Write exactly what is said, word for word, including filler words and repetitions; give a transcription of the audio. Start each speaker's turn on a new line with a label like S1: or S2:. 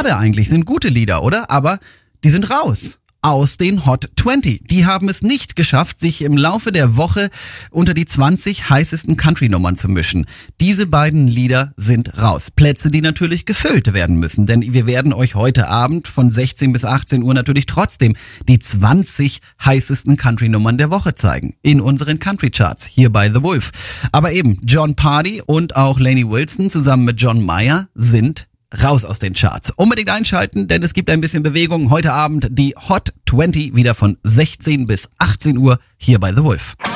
S1: Schade eigentlich, sind gute Lieder, oder? Aber die sind raus. Aus den Hot zwanzig. Die haben es nicht geschafft, sich im Laufe der Woche unter die zwanzig heißesten Country-Nummern zu mischen. Diese beiden Lieder sind raus. Plätze, die natürlich gefüllt werden müssen. Denn wir werden euch heute Abend von sechzehn bis achtzehn Uhr natürlich trotzdem die zwanzig heißesten Country-Nummern der Woche zeigen. In unseren Country-Charts, hier bei The Wolf. Aber eben, Jon Pardi und auch Lainey Wilson zusammen mit John Mayer sind raus aus den Charts. Unbedingt einschalten, denn es gibt ein bisschen Bewegung. Heute Abend die Hot zwanzig wieder von sechzehn bis achtzehn Uhr hier bei The Wolf.